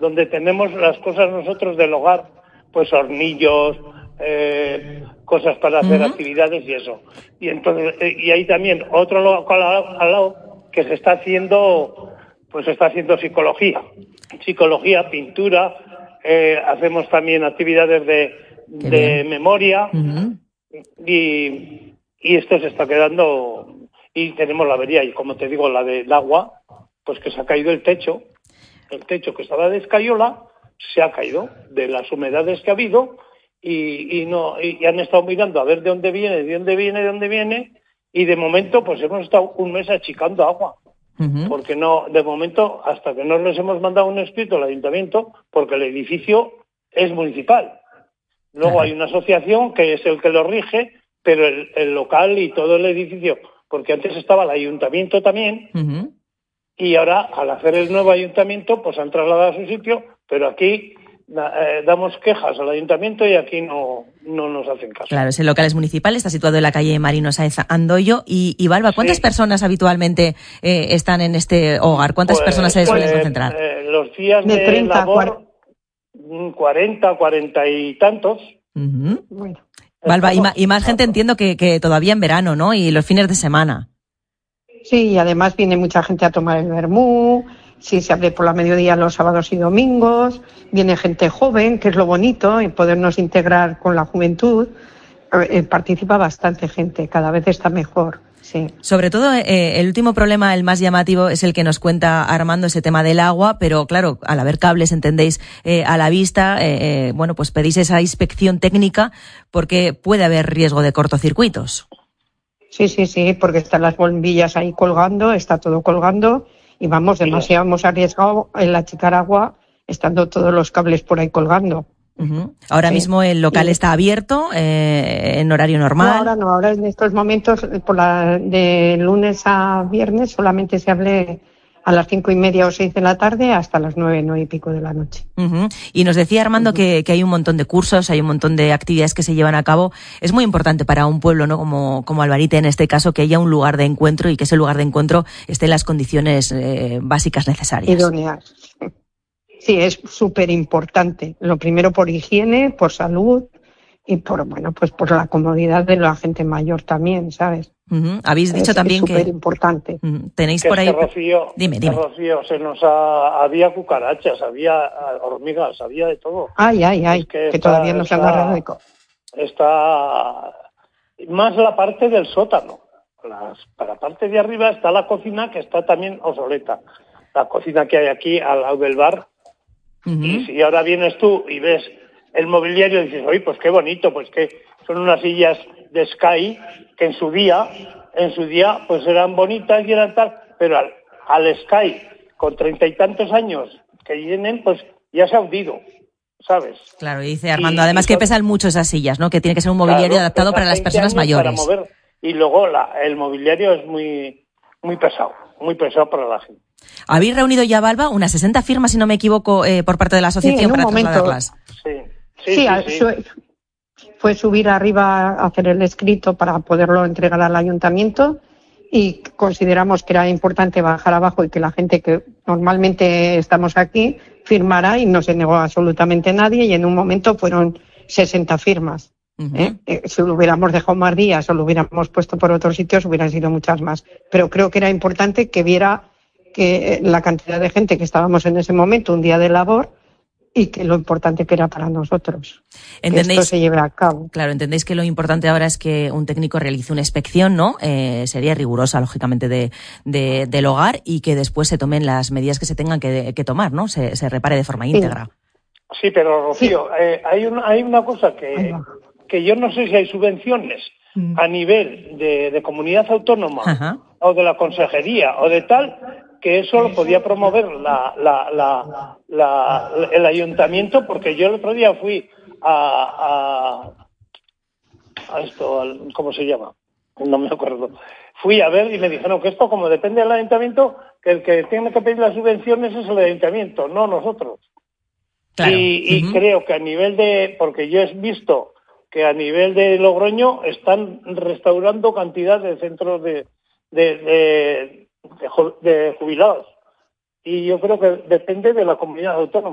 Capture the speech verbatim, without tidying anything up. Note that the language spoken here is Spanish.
donde tenemos las cosas nosotros del hogar, pues hornillos, eh, cosas para hacer uh-huh. actividades y eso. Y entonces eh, y hay también otro local al, al lado que se está haciendo, pues se está haciendo psicología, psicología, pintura, eh, hacemos también actividades de, de memoria uh-huh. y, y esto se está quedando, y tenemos la avería, y como te digo, la del agua, pues que se ha caído el techo, el techo que estaba de escayola, se ha caído de las humedades que ha habido y, y no y, y han estado mirando a ver de dónde viene, de dónde viene, de dónde viene y de momento pues hemos estado un mes achicando agua uh-huh. porque no, de momento hasta que no les hemos mandado un escrito al ayuntamiento porque el edificio es municipal. Luego uh-huh. hay una asociación que es el que lo rige, pero el, el local y todo el edificio, porque antes estaba el ayuntamiento también. Uh-huh. Y ahora, al hacer el nuevo ayuntamiento, pues han trasladado a su sitio, pero aquí eh, damos quejas al ayuntamiento y aquí no, no nos hacen caso. Claro, ese local es municipal, está situado en la calle Marino Sáenz Andoyo. Y, y Balba, ¿cuántas sí. personas habitualmente eh, están en este hogar? ¿Cuántas pues, personas se suelen pues, concentrar? Eh, los días de, de treinta, labor, cuarenta, cuarenta y tantos. Uh-huh. Bueno. Balba, y, ma, y más gente entiendo que, que todavía en verano, ¿no? Y los fines de semana. Sí, y además viene mucha gente a tomar el vermú, sí se abre por la mediodía los sábados y domingos, viene gente joven, que es lo bonito, en podernos integrar con la juventud, eh, participa bastante gente, cada vez está mejor. Sí. Sobre todo, eh, el último problema, el más llamativo, es el que nos cuenta Armando, ese tema del agua, pero claro, al haber cables, entendéis, eh, a la vista, eh, eh, bueno, pues pedís esa inspección técnica porque puede haber riesgo de cortocircuitos. Sí, sí, sí, porque están las bombillas ahí colgando, está todo colgando y vamos, demasiado hemos arriesgado en achicar agua estando todos los cables por ahí colgando. Uh-huh. Ahora sí. mismo el local sí. está abierto eh, en horario normal. No, ahora no, ahora en estos momentos por la, de lunes a viernes solamente se hable a las cinco y media o seis de la tarde hasta las nueve, nueve y pico de la noche. Uh-huh. Y nos decía Armando uh-huh. que, que hay un montón de cursos, hay un montón de actividades que se llevan a cabo. Es muy importante para un pueblo, ¿no? Como, como Albarite en este caso, que haya un lugar de encuentro y que ese lugar de encuentro esté en las condiciones eh, básicas necesarias. Idóneas. Sí, es súper importante. Lo primero por higiene, por salud y por, bueno, pues por la comodidad de la gente mayor también, ¿sabes? Uh-huh. Habéis dicho es, también es que... súper importante. Uh-huh. Tenéis que por ahí... Es que, Rocío, dime, dime. Rocío, se nos ha... había cucarachas, había hormigas, había de todo. Ay, ay, ay, es que, que está, todavía no se han agarrado de co- Está... Más la parte del sótano. Las, para la parte de arriba está la cocina, que está también obsoleta. La cocina que hay aquí al lado del bar. Uh-huh. Y si ahora vienes tú y ves el mobiliario y dices, oye, pues qué bonito, pues que son unas sillas de Sky que en su día, en su día, pues eran bonitas y eran tal, pero al, al Sky, con treinta y tantos años que vienen, pues ya se ha hundido, ¿sabes? Claro, y dice Armando, y, además y son, que pesan mucho esas sillas, ¿no? Que tiene que ser un mobiliario claro, adaptado para las personas mayores. Para mover, y luego la, el mobiliario es muy, muy pesado, muy pesado para la gente. Habéis reunido ya, Balba, unas sesenta firmas, si no me equivoco, eh, por parte de la asociación sí, para momento, trasladarlas. Sí, sí, sí, sí, sí. Fue subir arriba a hacer el escrito para poderlo entregar al ayuntamiento y consideramos que era importante bajar abajo y que la gente que normalmente estamos aquí firmara y no se negó absolutamente nadie y en un momento fueron sesenta firmas. Uh-huh. ¿eh? Eh, si lo hubiéramos dejado más días o lo hubiéramos puesto por otros sitios hubieran sido muchas más. Pero creo que era importante que viera que la cantidad de gente que estábamos en ese momento, un día de labor, y que lo importante que era para nosotros ¿entendéis? Que esto se lleve a cabo. Claro, entendéis que lo importante ahora es que un técnico realice una inspección, ¿no? Eh, sería rigurosa, lógicamente, de, de, del hogar y que después se tomen las medidas que se tengan que, que tomar, ¿no? Se, se repare de forma íntegra. Sí, sí pero Rocío, sí. Eh, hay, una, hay una cosa que, que yo no sé si hay subvenciones mm. a nivel de, de comunidad autónoma Ajá. o de la consejería o de tal, que eso lo podía promover la, la, la, la, el ayuntamiento, porque yo el otro día fui a, a, a esto, al, ¿cómo se llama? No me acuerdo. Fui a ver y me dijeron que esto, como depende del ayuntamiento, que el que tiene que pedir las subvenciones es el ayuntamiento, no nosotros. Claro. Y, y uh-huh. creo que a nivel de, porque yo he visto que a nivel de Logroño están restaurando cantidad de centros de, de, de De, de jubilados y yo creo que depende de la comunidad autónoma.